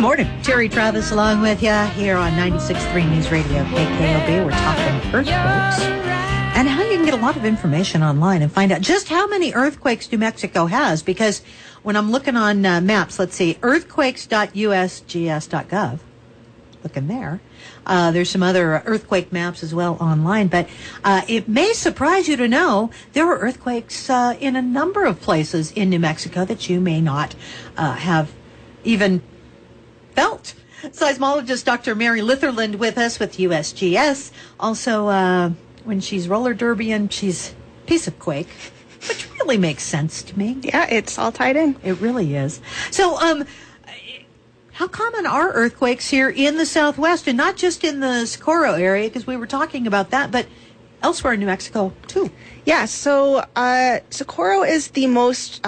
morning. Terry Travis along with you here on 96.3 News Radio KKLB. We're talking earthquakes and how you can get a lot of information online and find out just how many earthquakes New Mexico has. Because when I'm looking on maps, let's see, earthquakes.usgs.gov. Looking there. There's some other earthquake maps as well online, but it may surprise you to know there are earthquakes in a number of places in New Mexico that you may not have even felt. Seismologist Dr. Mary Litherland with us with USGS. Also, when she's roller derbying, she's a piece of quake, which really makes sense to me. Yeah, it's all tied in. It really is. So, how common are earthquakes here in the Southwest, and not just in the Socorro area, because we were talking about that, but elsewhere in New Mexico, too? Yeah, so Socorro is the most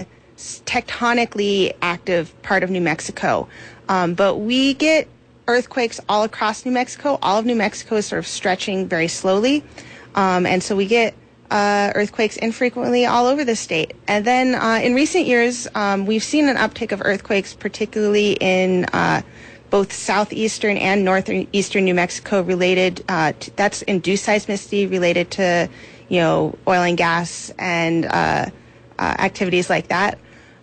tectonically active part of New Mexico, but we get earthquakes all across New Mexico. All of New Mexico is sort of stretching very slowly, and so we get earthquakes infrequently all over the state. And then in recent years, we've seen an uptick of earthquakes, particularly in both southeastern and northeastern New Mexico, related that's induced seismicity related to, oil and gas and activities like that.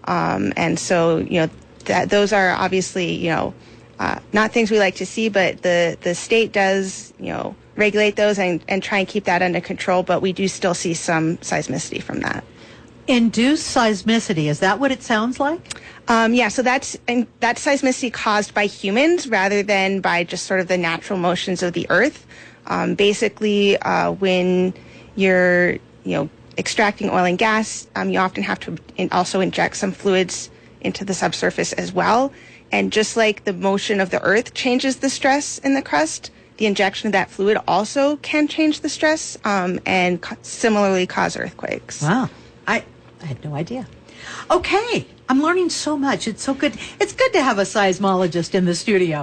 And so, those are obviously, not things we like to see, but the state does, regulate those and try and keep that under control, but we do still see some seismicity from that. Induced seismicity, is that what it sounds like? Yeah, so that's seismicity caused by humans rather than by just sort of the natural motions of the earth. Basically, when you're, extracting oil and gas, you often have to also inject some fluids into the subsurface as well. And just like the motion of the earth changes the stress in the crust, the injection of that fluid also can change the stress and similarly cause earthquakes. Wow. I had no idea. Okay. I'm learning so much. It's so good. It's good to have a seismologist in the studio.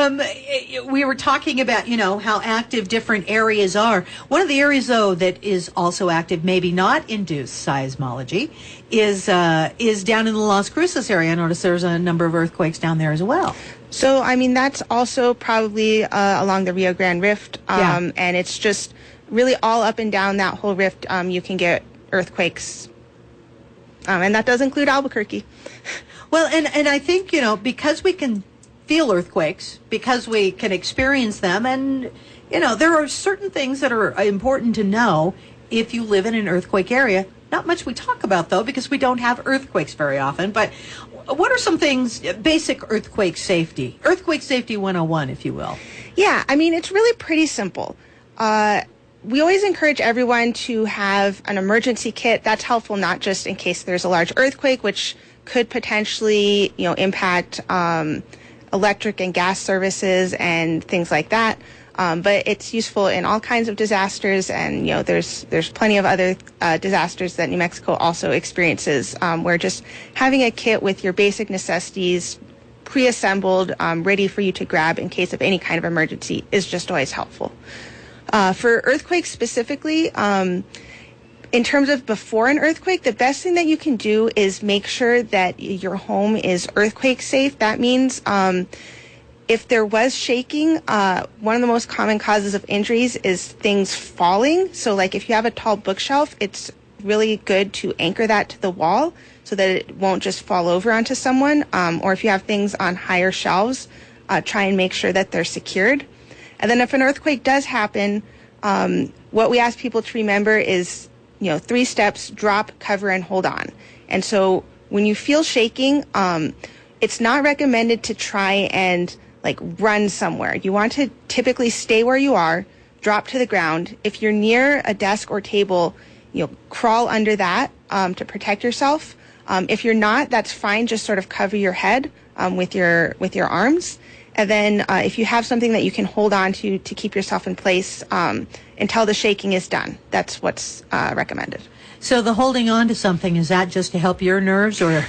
We were talking about, how active different areas are. One of the areas, though, that is also active, maybe not induced seismology, is down in the Las Cruces area. I noticed there's a number of earthquakes down there as well. So, that's also probably along the Rio Grande Rift. And it's just really all up and down that whole rift. You can get earthquakes. And that does include Albuquerque. Well, and I think, because we can feel earthquakes, because we can experience them, and, there are certain things that are important to know if you live in an earthquake area. Not much we talk about, though, because we don't have earthquakes very often. But what are some things, basic earthquake safety 101, if you will? Yeah, it's really pretty simple. We always encourage everyone to have an emergency kit. That's helpful not just in case there's a large earthquake, which could potentially, impact electric and gas services and things like that. But it's useful in all kinds of disasters, and there's plenty of other disasters that New Mexico also experiences, where just having a kit with your basic necessities pre-assembled, ready for you to grab in case of any kind of emergency is just always helpful. For earthquakes specifically, in terms of before an earthquake, the best thing that you can do is make sure that your home is earthquake safe. That means if there was shaking, one of the most common causes of injuries is things falling. So like if you have a tall bookshelf, it's really good to anchor that to the wall so that it won't just fall over onto someone. Or if you have things on higher shelves, try and make sure that they're secured. And then if an earthquake does happen, what we ask people to remember is, 3 steps: drop, cover, and hold on. And so when you feel shaking, it's not recommended to try and run somewhere. You want to typically stay where you are, drop to the ground. If you're near a desk or table, crawl under that to protect yourself. If you're not, that's fine. Just sort of cover your head with your arms. And then if you have something that you can hold on to keep yourself in place until the shaking is done, that's what's recommended. So the holding on to something, is that just to help your nerves, or?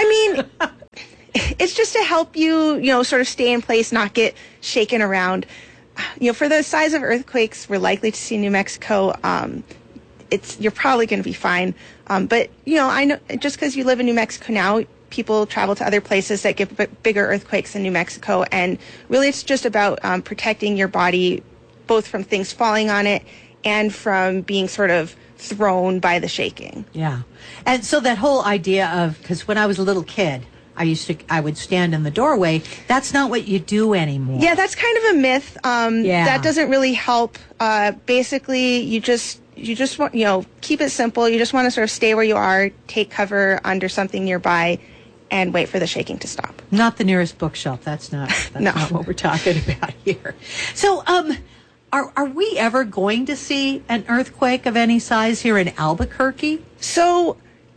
It's just to help you, sort of stay in place, not get shaken around. For the size of earthquakes we're likely to see in New Mexico, you're probably going to be fine. But, I know just because you live in New Mexico now, people travel to other places that get bigger earthquakes in New Mexico, and really it's just about protecting your body both from things falling on it and from being sort of thrown by the shaking. Yeah. And so that whole idea of, because when I was a little kid, I would stand in the doorway. That's not what you do anymore. Yeah, that's kind of a myth. That doesn't really help. Basically, you just want, keep it simple. You just want to sort of stay where you are, take cover under something nearby, and wait for the shaking to stop. Not the nearest bookshelf. That's not not what we're talking about here. So, are we ever going to see an earthquake of any size here in Albuquerque? So,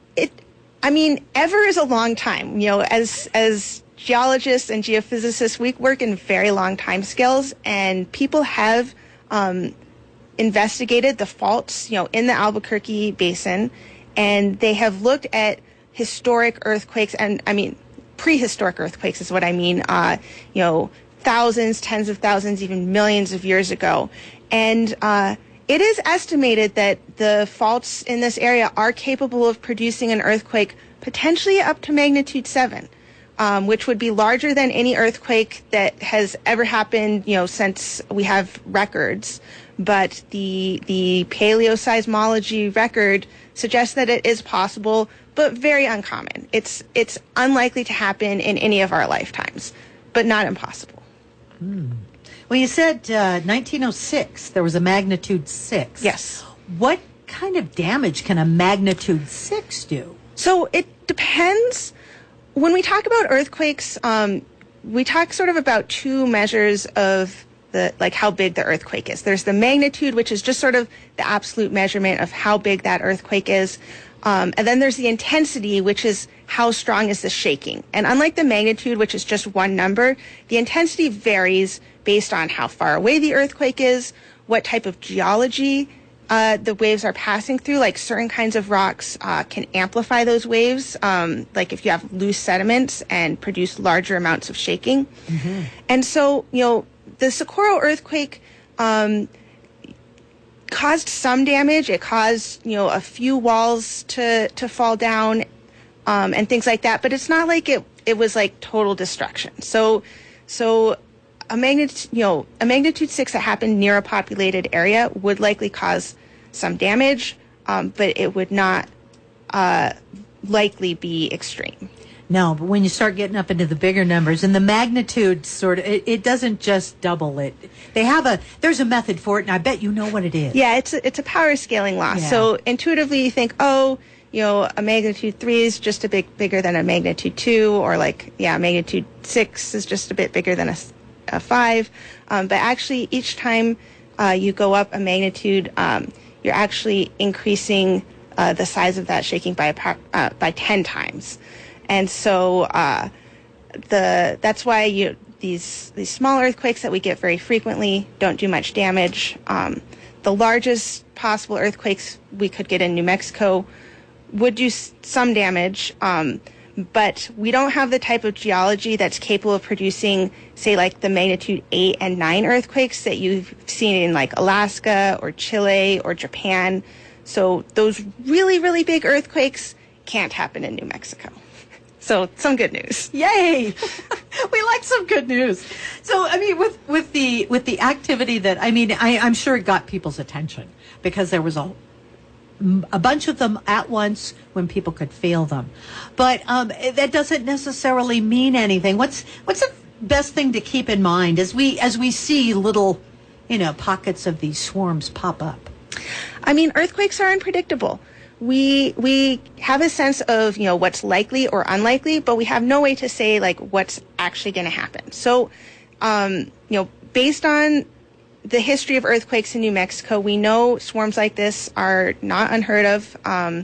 ever is a long time. As geologists and geophysicists, we work in very long time scales, and people have investigated the faults, in the Albuquerque Basin, and they have looked at historic earthquakes, and prehistoric earthquakes is what I mean. Thousands, tens of thousands, even millions of years ago, and it is estimated that the faults in this area are capable of producing an earthquake potentially up to magnitude 7, which would be larger than any earthquake that has ever happened, since we have records. But the paleoseismology record suggests that it is possible, but very uncommon. It's unlikely to happen in any of our lifetimes, but not impossible. Well, you said 1906, there was a magnitude 6. Yes. What kind of damage can a magnitude 6 do? So it depends. When we talk about earthquakes, we talk sort of about two measures of how big the earthquake is. There's the magnitude, which is just sort of the absolute measurement of how big that earthquake is. And then there's the intensity, which is how strong is the shaking. And unlike the magnitude, which is just one number, the intensity varies based on how far away the earthquake is, what type of geology the waves are passing through. Like certain kinds of rocks can amplify those waves, like if you have loose sediments, and produce larger amounts of shaking. Mm-hmm. And so, the Socorro earthquake caused some damage. It caused, a few walls to fall down and things like that. But it's not like it was like total destruction. So a magnitude 6 that happened near a populated area would likely cause some damage, but it would not likely be extreme. No, but when you start getting up into the bigger numbers, and the magnitude it doesn't just double it. There's a method for it, and I bet you know what it is. Yeah, it's a power scaling law. Yeah. So intuitively you think, a magnitude 3 is just a bit bigger than a magnitude 2, or magnitude 6 is just a bit bigger than a 5. But actually each time you go up a magnitude, you're actually increasing the size of that shaking by 10 times. And so that's why these small earthquakes that we get very frequently don't do much damage. The largest possible earthquakes we could get in New Mexico would do some damage, but we don't have the type of geology that's capable of producing, say, like the magnitude 8 and 9 earthquakes that you've seen in like Alaska or Chile or Japan. So those really, really big earthquakes can't happen in New Mexico. So some good news. Yay! We like some good news. So, with the activity that, I'm sure it got people's attention because there was a bunch of them at once when people could feel them. But that doesn't necessarily mean anything. What's the best thing to keep in mind as we see little, pockets of these swarms pop up? Earthquakes are unpredictable. We have a sense of, what's likely or unlikely, but we have no way to say like what's actually going to happen. So, based on the history of earthquakes in New Mexico, we know swarms like this are not unheard of.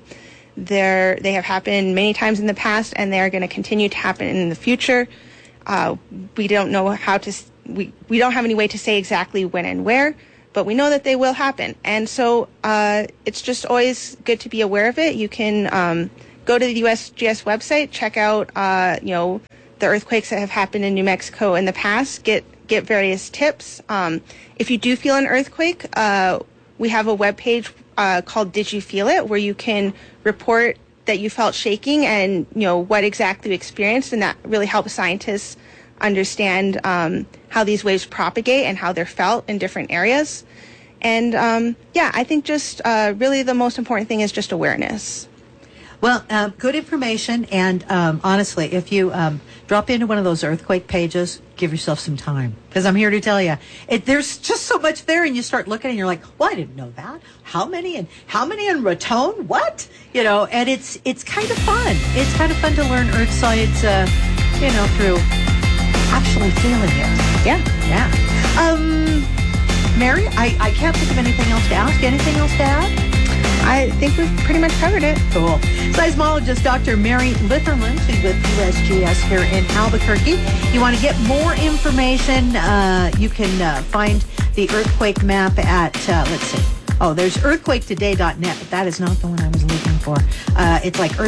They have happened many times in the past, and they are going to continue to happen in the future. We don't know we don't have any way to say exactly when and where, but we know that they will happen. And so it's just always good to be aware of it. You can go to the USGS website, check out, the earthquakes that have happened in New Mexico in the past, get various tips. If you do feel an earthquake, we have a webpage called Did You Feel It, where you can report that you felt shaking and, what exactly you experienced. And that really helps scientists understand how these waves propagate and how they're felt in different areas. And, I think just really the most important thing is just awareness. Well, good information. And honestly, if you drop into one of those earthquake pages, give yourself some time. Because I'm here to tell you, there's just so much there. And you start looking and you're like, well, I didn't know that. How many in Raton? What? And it's kind of fun. It's kind of fun to learn earth science, through actually feeling it. Yeah. Mary, I can't think of anything else to ask. Anything else to add? I think we've pretty much covered it. Cool. Seismologist Dr. Mary Litherland, who's with USGS here in Albuquerque. You want to get more information, you can find the earthquake map at, let's see. Oh, there's earthquaketoday.net, but that is not the one I was looking for. It's like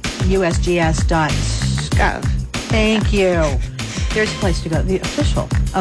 earthquake.usgs.gov. Thank you. There's a place to go. The official